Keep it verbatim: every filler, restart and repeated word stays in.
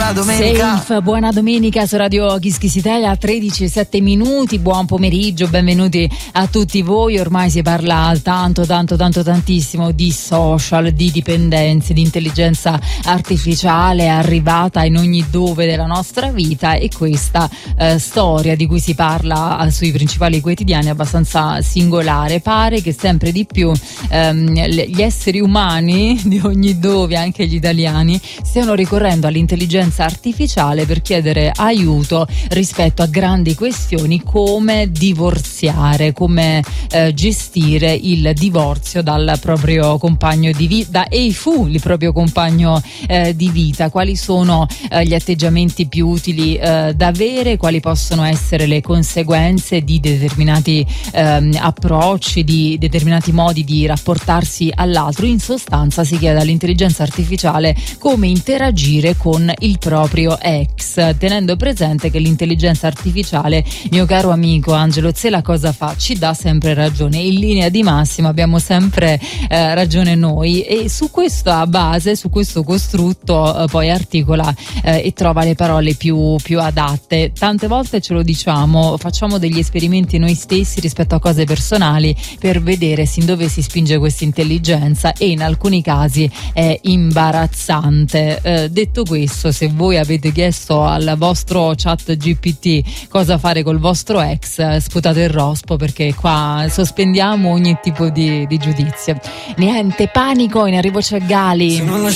buona domenica. Safe, buona domenica su Radio Kiss Kiss Italia, tredici e sette minuti, buon pomeriggio, benvenuti a tutti voi. Ormai si parla tanto tanto tanto tantissimo di social, di dipendenze, di intelligenza artificiale arrivata in ogni dove della nostra vita, e questa eh, storia di cui si parla sui principali quotidiani è abbastanza singolare. Pare che sempre di più ehm, gli esseri umani di ogni dove, anche gli italiani, stiano ricorrendo all'intelligenza artificiale per chiedere aiuto rispetto a grandi questioni come divorziare, come eh, gestire il divorzio dal proprio compagno di vita e fu il proprio compagno eh, di vita, quali sono eh, gli atteggiamenti più utili eh, da avere, quali possono essere le conseguenze di determinati ehm, approcci, di determinati modi di rapportarsi all'altro. In sostanza si chiede all'intelligenza artificiale come interagire con il proprio ex, tenendo presente che l'intelligenza artificiale, mio caro amico Angelo Zela, cosa fa? Ci dà sempre ragione, in linea di massima abbiamo sempre eh, ragione noi, e su questa base, su questo costrutto eh, poi articola eh, e trova le parole più, più adatte. Tante volte ce lo diciamo, facciamo degli esperimenti noi stessi rispetto a cose personali per vedere sin dove si spinge questa intelligenza, e in alcuni casi è imbarazzante. Eh, detto questo, se voi avete chiesto al vostro chat G P T cosa fare col vostro ex, sputate il rospo, perché qua sospendiamo ogni tipo di, di giudizio. Niente panico, in arrivo c'è Gali.